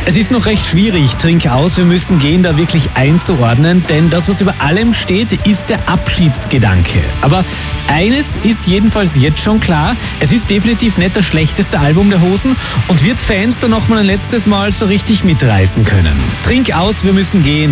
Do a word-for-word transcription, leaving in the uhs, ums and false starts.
Es ist noch recht schwierig, Trink aus, wir müssen gehen, da wirklich einzuordnen, denn das, was über allem steht, ist der Abschiedsgedanke. Aber eines ist jedenfalls jetzt schon klar, es ist definitiv nicht das schlechteste Album der Hosen und wird Fans dann noch mal ein letztes Mal so richtig mitreißen können. Trink aus, wir müssen gehen.